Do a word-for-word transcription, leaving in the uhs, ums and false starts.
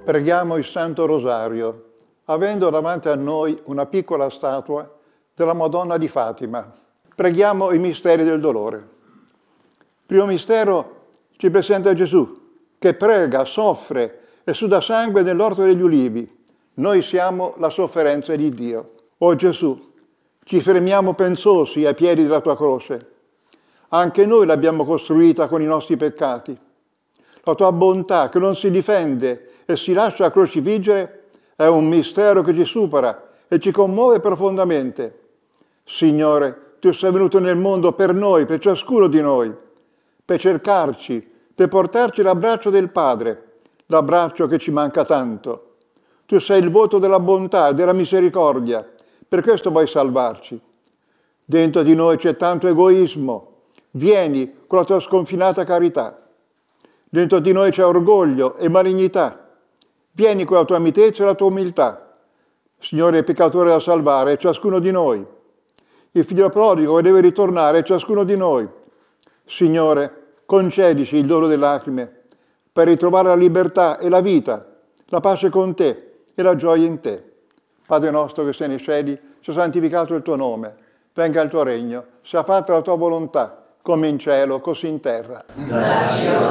Preghiamo il Santo Rosario, avendo davanti a noi una piccola statua della Madonna di Fatima. Preghiamo i misteri del dolore. Primo mistero ci presenta Gesù, che prega, soffre e suda sangue nell'orto degli ulivi. Noi siamo la sofferenza di Dio. O Gesù, ci fermiamo pensosi ai piedi della tua croce. Anche noi l'abbiamo costruita con i nostri peccati. La tua bontà, che non si difende e si lascia crocifiggere, è un mistero che ci supera e ci commuove profondamente. Signore, tu sei venuto nel mondo per noi, per ciascuno di noi, per cercarci, per portarci l'abbraccio del Padre, l'abbraccio che ci manca tanto. Tu sei il voto della bontà e della misericordia, per questo vuoi salvarci. Dentro di noi c'è tanto egoismo, vieni con la tua sconfinata carità. Dentro di noi c'è orgoglio e malignità, vieni con la tua mitezza e la tua umiltà. Signore, il peccatore da salvare è ciascuno di noi. Il figlio prodigo che deve ritornare è ciascuno di noi. Signore, concedici il dono delle lacrime per ritrovare la libertà e la vita, la pace con te e la gioia in te. Padre nostro che sei nei cieli, sia santificato il tuo nome, venga il tuo regno, sia fatta la tua volontà, come in cielo, così in terra. Dacci